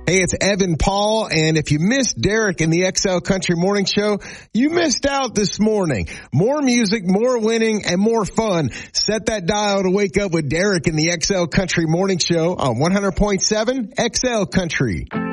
Hey, it's Evan Paul, and if you missed Derek in the XL Country Morning Show, you missed out this morning. More music, more winning, and more fun. Set that dial to wake up with Derek in the XL Country Morning Show on 100.7 XL Country.